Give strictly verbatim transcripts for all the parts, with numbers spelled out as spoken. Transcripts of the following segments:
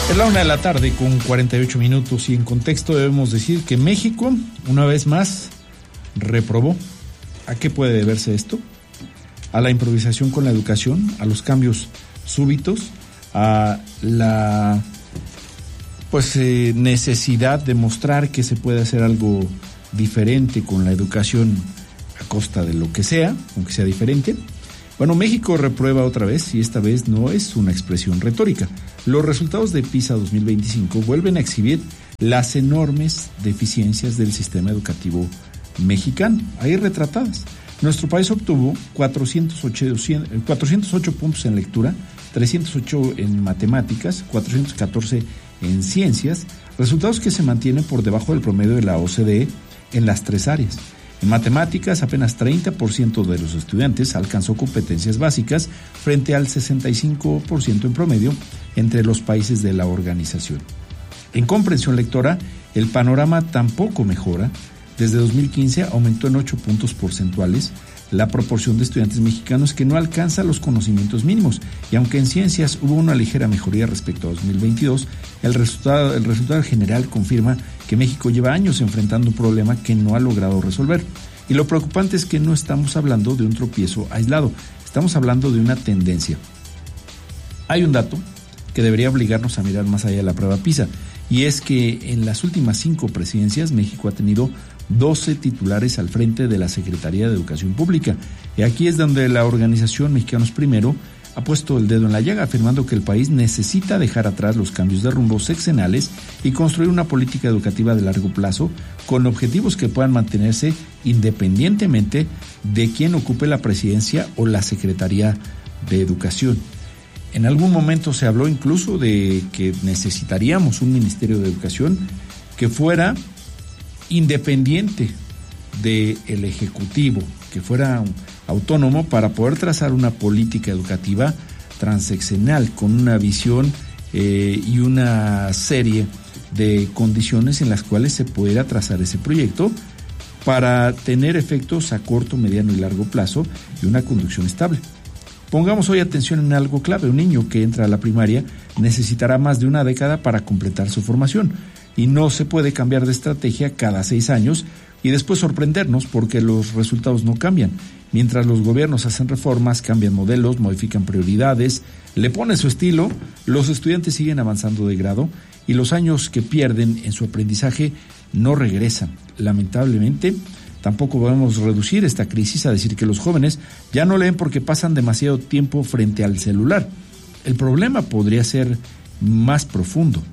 Es la una de la tarde con cuarenta y ocho minutos y en contexto debemos decir que México, una vez más, reprobó. ¿A qué puede deberse esto? A la improvisación con la educación, a los cambios súbitos, a la pues eh, necesidad de mostrar que se puede hacer algo diferente con la educación a costa de lo que sea, aunque sea diferente. Bueno, México reprueba otra vez y esta vez no es una expresión retórica. Los resultados de PISA dos mil veinticinco vuelven a exhibir las enormes deficiencias del sistema educativo mexicano, ahí retratadas. Nuestro país obtuvo cuatrocientos ocho puntos en lectura, trescientos ocho en matemáticas, cuatrocientos catorce en ciencias, resultados que se mantienen por debajo del promedio de la O C D E en las tres áreas. En matemáticas, apenas treinta por ciento de los estudiantes alcanzó competencias básicas frente al sesenta y cinco por ciento en promedio entre los países de la organización. En comprensión lectora, el panorama tampoco mejora. Desde dos mil quince aumentó en ocho puntos porcentuales la proporción de estudiantes mexicanos que no alcanza los conocimientos mínimos, y aunque en ciencias hubo una ligera mejoría respecto a dos mil veintidós, el resultado, el resultado general confirma que México lleva años enfrentando un problema que no ha logrado resolver. Y lo preocupante es que no estamos hablando de un tropiezo aislado, estamos hablando de una tendencia. Hay un dato que debería obligarnos a mirar más allá de la prueba PISA, y es que en las últimas cinco presidencias México ha tenido doce titulares al frente de la Secretaría de Educación Pública. Y aquí es donde la organización Mexicanos Primero ha puesto el dedo en la llaga, afirmando que el país necesita dejar atrás los cambios de rumbo sexenales y construir una política educativa de largo plazo con objetivos que puedan mantenerse independientemente de quién ocupe la presidencia o la Secretaría de Educación. En algún momento se habló incluso de que necesitaríamos un Ministerio de Educación que fuera independiente del Ejecutivo, que fuera autónomo para poder trazar una política educativa transeccional con una visión eh, y una serie de condiciones en las cuales se pudiera trazar ese proyecto para tener efectos a corto, mediano y largo plazo y una conducción estable. Pongamos hoy atención en algo clave. Un niño que entra a la primaria necesitará más de una década para completar su formación y no se puede cambiar de estrategia cada seis años y después sorprendernos porque los resultados no cambian. Mientras los gobiernos hacen reformas, cambian modelos, modifican prioridades, le ponen su estilo, los estudiantes siguen avanzando de grado y los años que pierden en su aprendizaje no regresan. Lamentablemente, tampoco podemos reducir esta crisis a decir que los jóvenes ya no leen porque pasan demasiado tiempo frente al celular. El problema podría ser más profundo.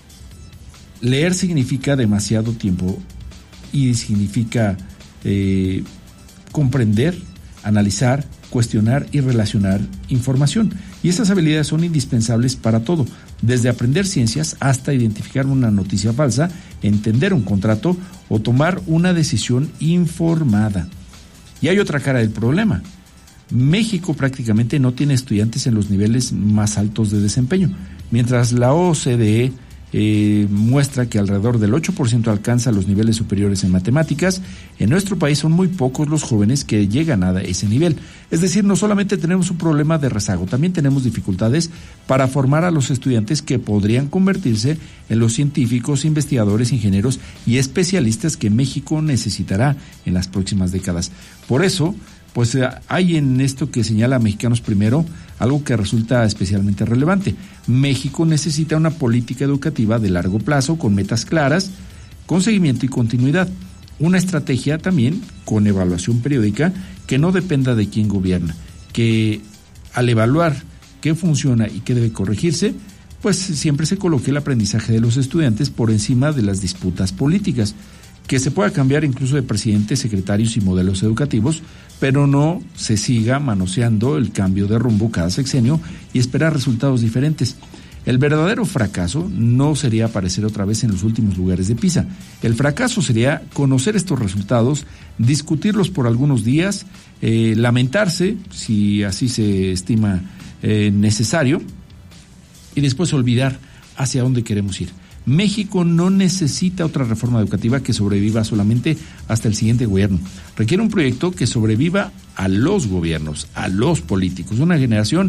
Leer significa demasiado tiempo y significa eh, comprender, analizar, cuestionar y relacionar información. Y esas habilidades son indispensables para todo, desde aprender ciencias hasta identificar una noticia falsa, entender un contrato o tomar una decisión informada. Y hay otra cara del problema. México prácticamente no tiene estudiantes en los niveles más altos de desempeño, mientras la O C D E Eh, muestra que alrededor del ocho por ciento alcanza los niveles superiores en matemáticas. En nuestro país son muy pocos los jóvenes que llegan a ese nivel. Es decir, no solamente tenemos un problema de rezago, también tenemos dificultades para formar a los estudiantes que podrían convertirse en los científicos, investigadores, ingenieros y especialistas que México necesitará en las próximas décadas. Por eso, pues hay en esto que señala Mexicanos Primero algo que resulta especialmente relevante. México necesita una política educativa de largo plazo con metas claras, con seguimiento y continuidad. Una estrategia también con evaluación periódica que no dependa de quién gobierna, que al evaluar qué funciona y qué debe corregirse, pues siempre se coloque el aprendizaje de los estudiantes por encima de las disputas políticas. Que se pueda cambiar incluso de presidentes, secretarios y modelos educativos, pero no se siga manoseando el cambio de rumbo cada sexenio y esperar resultados diferentes. El verdadero fracaso no sería aparecer otra vez en los últimos lugares de PISA. El fracaso sería conocer estos resultados, discutirlos por algunos días, eh, lamentarse, si así se estima eh, necesario, y después olvidar hacia dónde queremos ir. México no necesita otra reforma educativa que sobreviva solamente hasta el siguiente gobierno. Requiere un proyecto que sobreviva a los gobiernos, a los políticos, una generación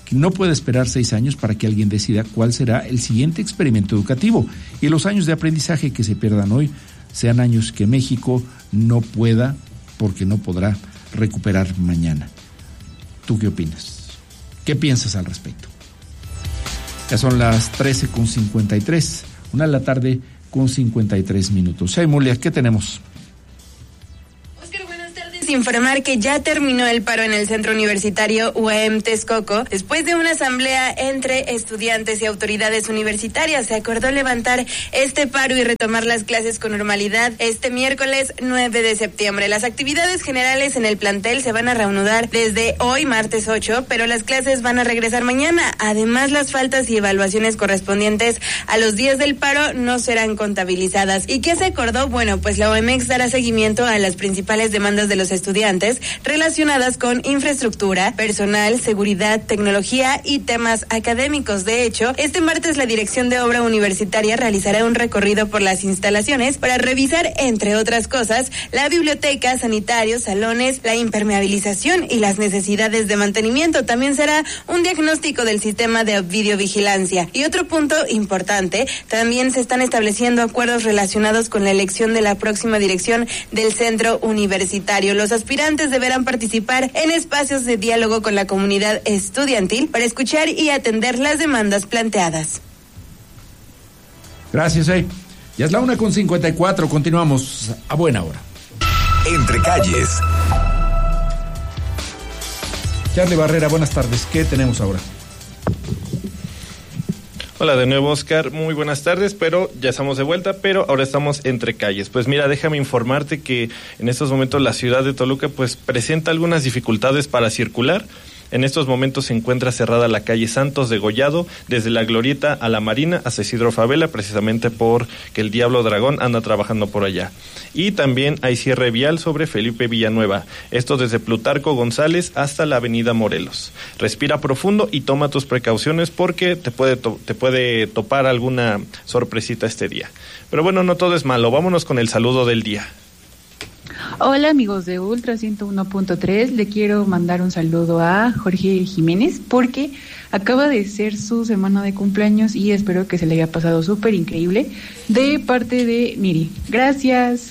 que no puede esperar seis años para que alguien decida cuál será el siguiente experimento educativo y los años de aprendizaje que se pierdan hoy sean años que México no pueda, porque no podrá recuperar mañana. ¿Tú qué opinas? ¿Qué piensas al respecto? Ya son las trece con cincuenta y tres, una de la tarde con cincuenta y tres minutos. Hey, Mulia, ¿qué tenemos? Informar que ya terminó el paro en el centro universitario U A M Texcoco. Después de una asamblea entre estudiantes y autoridades universitarias, se acordó levantar este paro y retomar las clases con normalidad este miércoles nueve de septiembre. Las actividades generales en el plantel se van a reanudar desde hoy, martes ocho, pero las clases van a regresar mañana. Además, las faltas y evaluaciones correspondientes a los días del paro no serán contabilizadas. ¿Y qué se acordó? Bueno, pues la O M X dará seguimiento a las principales demandas de los estudiantes relacionadas con infraestructura, personal, seguridad, tecnología y temas académicos. De hecho, este martes la Dirección de Obra Universitaria realizará un recorrido por las instalaciones para revisar, entre otras cosas, la biblioteca, sanitarios, salones, la impermeabilización y las necesidades de mantenimiento. También será un diagnóstico del sistema de videovigilancia. Y otro punto importante, también se están estableciendo acuerdos relacionados con la elección de la próxima dirección del centro universitario. Los aspirantes deberán participar en espacios de diálogo con la comunidad estudiantil para escuchar y atender las demandas planteadas. Gracias, eh. Ya es la una con cincuenta y cuatro, continuamos a buena hora. Entre calles. Charlie Barrera, buenas tardes. ¿Qué tenemos ahora? Hola de nuevo, Oscar, muy buenas tardes, pero ya estamos de vuelta, pero ahora estamos entre calles. Pues mira, déjame informarte que en estos momentos la ciudad de Toluca pues presenta algunas dificultades para circular. En estos momentos se encuentra cerrada la calle Santos de Gollado, desde la Glorieta a la Marina hasta Isidro Favela, precisamente porque el Diablo Dragón anda trabajando por allá. Y también hay cierre vial sobre Felipe Villanueva, esto desde Plutarco González hasta la avenida Morelos. Respira profundo y toma tus precauciones porque te puede, to- te puede topar alguna sorpresita este día. Pero bueno, no todo es malo, vámonos con el saludo del día. Hola amigos de Ultra ciento uno punto tres, le quiero mandar un saludo a Jorge Jiménez porque acaba de ser su semana de cumpleaños y espero que se le haya pasado súper increíble de parte de Miri. Gracias.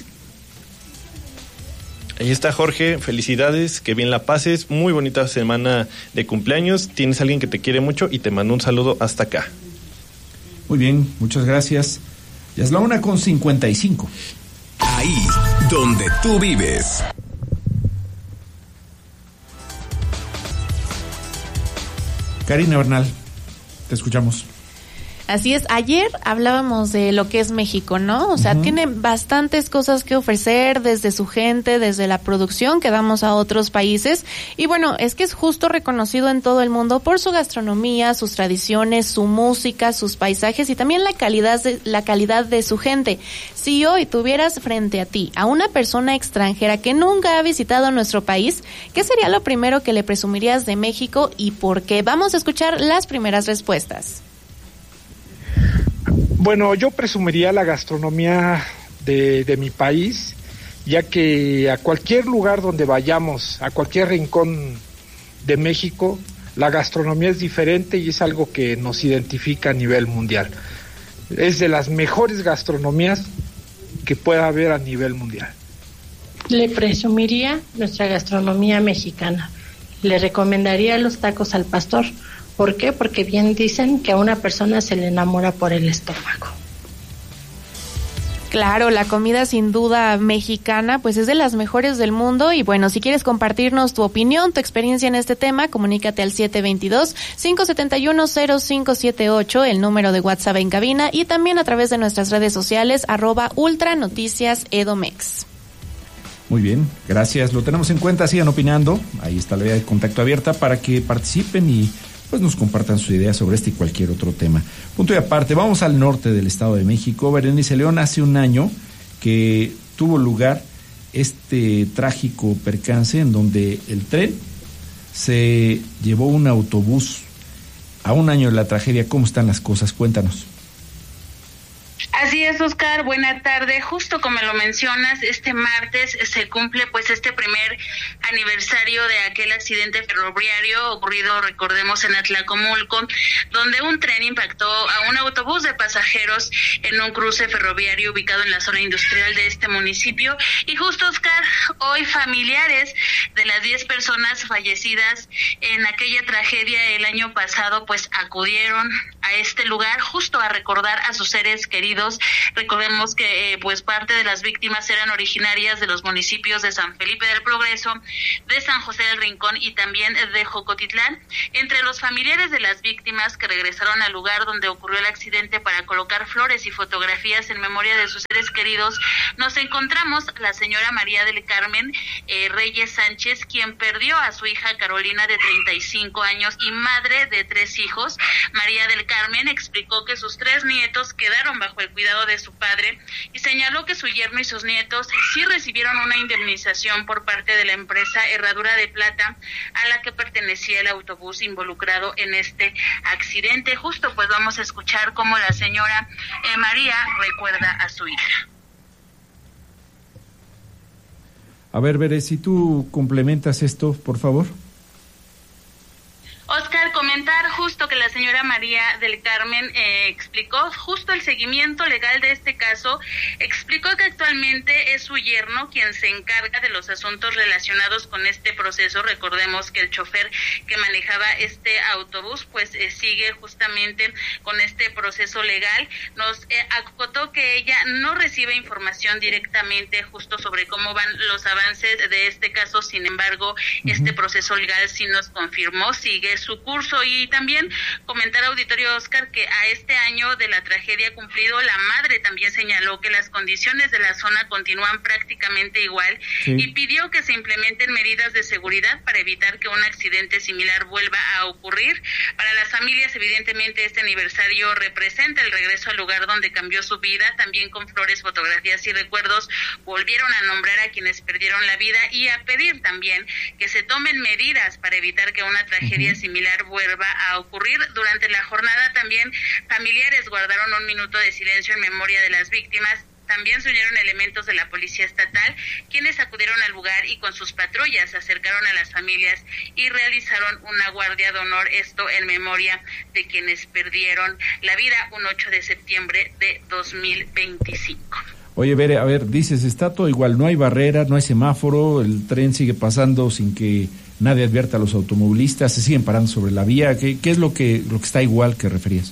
Ahí está Jorge, felicidades, que bien la pases, muy bonita semana de cumpleaños, tienes a alguien que te quiere mucho y te mando un saludo hasta acá. Muy bien, muchas gracias. Ya es la una con cincuenta y cinco. Ahí, donde tú vives. Karina Bernal, te escuchamos. Así es, ayer hablábamos de lo que es México, ¿no? O sea, uh-huh. Tiene bastantes cosas que ofrecer desde su gente, desde la producción que damos a otros países. Y bueno, es que es justo reconocido en todo el mundo por su gastronomía, sus tradiciones, su música, sus paisajes y también la calidad de, la calidad de su gente. Si hoy tuvieras frente a ti a una persona extranjera que nunca ha visitado nuestro país, ¿qué sería lo primero que le presumirías de México y por qué? Vamos a escuchar las primeras respuestas. Bueno, yo presumiría la gastronomía de, de mi país, ya que a cualquier lugar donde vayamos, a cualquier rincón de México, la gastronomía es diferente y es algo que nos identifica a nivel mundial. Es de las mejores gastronomías que pueda haber a nivel mundial. Le presumiría nuestra gastronomía mexicana. Le recomendaría los tacos al pastor. ¿Por qué? Porque bien dicen que a una persona se le enamora por el estómago. Claro, la comida sin duda mexicana pues es de las mejores del mundo y bueno, si quieres compartirnos tu opinión, tu experiencia en este tema, comunícate al siete dos dos, cinco siete uno, cero cinco siete ocho, el número de WhatsApp en cabina y también a través de nuestras redes sociales, arroba Ultra Noticias Edomex. Muy bien, gracias, lo tenemos en cuenta, sigan opinando, ahí está la vía de contacto abierta para que participen y pues nos compartan su idea sobre este y cualquier otro tema. Punto y aparte, vamos al norte del Estado de México. Berenice León, hace un año que tuvo lugar este trágico percance en donde el tren se llevó un autobús. A un año de la tragedia, ¿cómo están las cosas? Cuéntanos. Así Así es, Oscar, buena tarde. Justo como lo mencionas, este martes se cumple pues este primer aniversario de aquel accidente ferroviario ocurrido, recordemos, en Atlacomulco, donde un tren impactó a un autobús de pasajeros en un cruce ferroviario ubicado en la zona industrial de este municipio. Y justo, Oscar, hoy familiares de las diez personas fallecidas en aquella tragedia el año pasado pues acudieron a este lugar justo a recordar a sus seres queridos. Recordemos que eh, pues parte de las víctimas eran originarias de los municipios de San Felipe del Progreso, de San José del Rincón y también de Jocotitlán. Entre los familiares de las víctimas que regresaron al lugar donde ocurrió el accidente para colocar flores y fotografías en memoria de sus seres queridos, nos encontramos la señora María del Carmen eh, Reyes Sánchez, quien perdió a su hija Carolina de treinta y cinco años y madre de tres hijos. María del Carmen explicó que sus tres nietos quedaron bajo el cuidado de su padre y señaló que su yerno y sus nietos sí recibieron una indemnización por parte de la empresa Herradura de Plata a la que pertenecía el autobús involucrado en este accidente. Justo pues vamos a escuchar cómo la señora eh, María recuerda a su hija. A ver, Bere, si tú complementas esto, por favor. Oscar, comentar justo que la señora María del Carmen eh, explicó justo el seguimiento legal de este caso, explicó que actualmente es su yerno quien se encarga de los asuntos relacionados con este proceso. Recordemos que el chofer que manejaba este autobús pues eh, sigue justamente con este proceso legal. Nos eh, acotó que ella no recibe información directamente justo sobre cómo van los avances de este caso, sin embargo, uh-huh. este proceso legal sí nos confirmó, sigue su curso. Y también comentar, auditorio Oscar, que a este año de la tragedia cumplido, la madre también señaló que las condiciones de la zona continúan prácticamente igual, sí. y pidió que se implementen medidas de seguridad para evitar que un accidente similar vuelva a ocurrir. Para las familias, evidentemente, este aniversario representa el regreso al lugar donde cambió su vida. También con flores, fotografías y recuerdos volvieron a nombrar a quienes perdieron la vida y a pedir también que se tomen medidas para evitar que una tragedia uh-huh. similar vuelva a ocurrir. Durante la jornada también familiares guardaron un minuto de silencio en memoria de las víctimas. También se unieron elementos de la Policía Estatal, quienes acudieron al lugar y con sus patrullas se acercaron a las familias y realizaron una guardia de honor, esto en memoria de quienes perdieron la vida un ocho de septiembre de dos mil veinticinco. Oye, Bere, a ver, dices, está todo igual, no hay barrera, no hay semáforo, el tren sigue pasando sin que nadie advierta a los automovilistas, se siguen parando sobre la vía. ¿Qué, qué es lo que, lo que está igual que referías?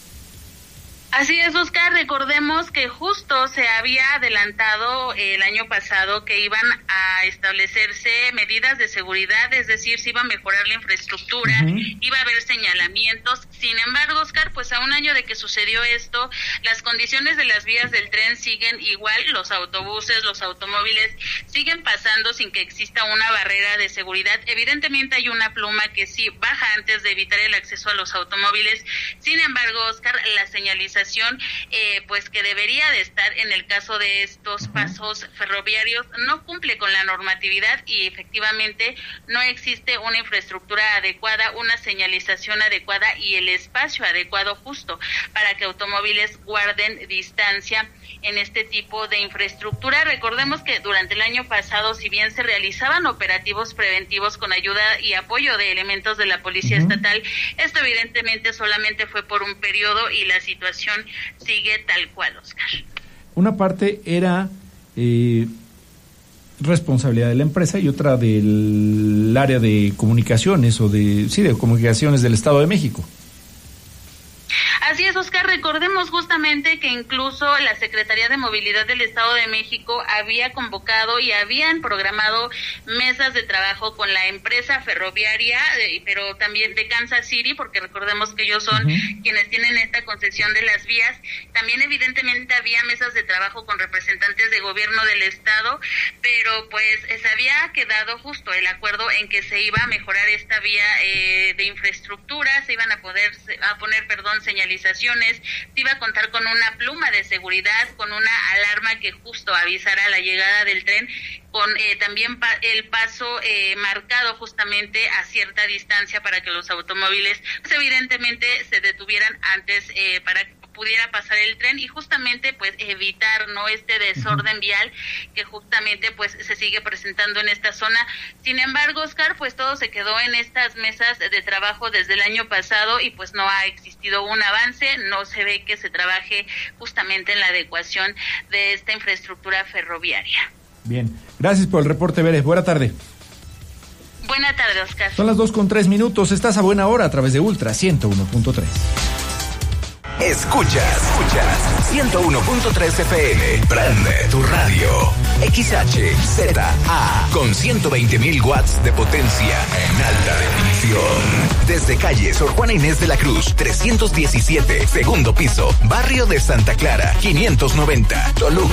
Así es, Oscar, recordemos que justo se había adelantado el año pasado que iban a establecerse medidas de seguridad, es decir, se iba a mejorar la infraestructura, uh-huh. iba a haber señalamientos. Sin embargo, Oscar, pues a un año de que sucedió esto, las condiciones de las vías del tren siguen igual, los autobuses, los automóviles siguen pasando sin que exista una barrera de seguridad. Evidentemente hay una pluma que sí baja antes de evitar el acceso a los automóviles. Sin embargo, Oscar, la señalización Eh, pues que debería de estar en el caso de estos pasos ferroviarios no cumple con la normatividad y efectivamente no existe una infraestructura adecuada, una señalización adecuada y el espacio adecuado justo para que automóviles guarden distancia en este tipo de infraestructura. Recordemos que durante el año pasado, si bien se realizaban operativos preventivos con ayuda y apoyo de elementos de la Policía uh-huh. Estatal, esto evidentemente solamente fue por un periodo y la situación sigue tal cual, Oscar. Una parte era eh, responsabilidad de la empresa y otra del área de comunicaciones o de sí de comunicaciones del Estado de México. Así es, Oscar, recordemos justamente que incluso la Secretaría de Movilidad del Estado de México había convocado y habían programado mesas de trabajo con la empresa ferroviaria, pero también de Kansas City, porque recordemos que ellos son uh-huh. quienes tienen esta concesión de las vías. También evidentemente había mesas de trabajo con representantes de gobierno del Estado, pero pues se había quedado justo el acuerdo en que se iba a mejorar esta vía eh, de infraestructura, se iban a poder a poner, perdón, señalizaciones, se iba a contar con una pluma de seguridad, con una alarma que justo avisara la llegada del tren, con eh, también pa- el paso eh, marcado justamente a cierta distancia para que los automóviles pues, evidentemente se detuvieran antes eh, para pudiera pasar el tren y justamente pues evitar no este desorden vial que justamente pues se sigue presentando en esta zona. Sin embargo, Oscar, pues todo se quedó en estas mesas de trabajo desde el año pasado y pues no ha existido un avance, no se ve que se trabaje justamente en la adecuación de esta infraestructura ferroviaria. Bien, gracias por el reporte, Veres. Buena tarde. Buena tarde, Oscar. Son las dos con tres minutos. Estás a buena hora a través de Ultra ciento uno punto tres. Escuchas, escuchas ciento uno punto tres F M. Prende tu radio. X H Z A con ciento veinte mil watts de potencia en alta definición. Desde calle Sor Juana Inés de la Cruz, trescientos diecisiete, segundo piso, barrio de Santa Clara, quinientos noventa, Toluca.